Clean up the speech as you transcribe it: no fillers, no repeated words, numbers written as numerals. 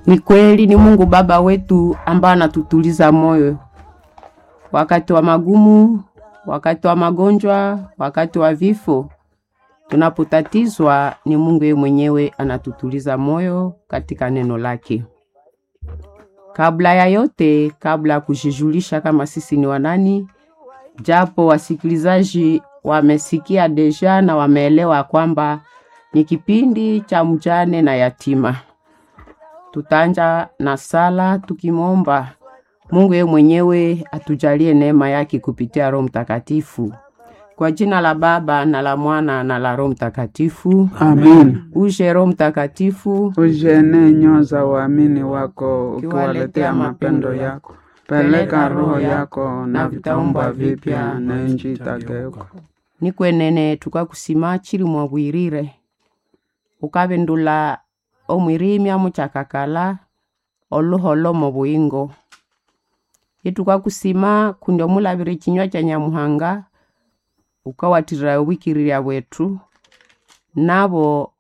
Ni kweli ni Mungu Baba wetu ambaye anatutuliza moyo wakati wa magumu, wakati wa magonjwa, wakati wa vifo. Tunapotatizwa ni Mungu yeye mwenyewe anatutuliza moyo katika neno lake. Kabla ya yote, kabla kujijulisha kama sisi ni wanani, japo wasikilizaji wamesikia deja na wameelewa kwamba ni kipindi cha mjane na yatima. Tutanja na sala tukimomba Mungu yeye mwenyewe atujalie neema yake kupitia Roho Mtakatifu. Kwa jina la Baba na la Mwana na la Roho Mtakatifu. Amen. Uje Roho Mtakatifu, Ujene nyoza waamini wako ukiwaletea mapendo yako. Peleka roho yako na vitaumba vipya na nchi itageuka. nikwenene tukakusima chiri mwabwirire. Ukabendula omwirimya muchakakala oluholo mubwingo. Itukakusima kundi omulabire chinywa cha Nyamuhanga ukawatirira wikirira wetu nabo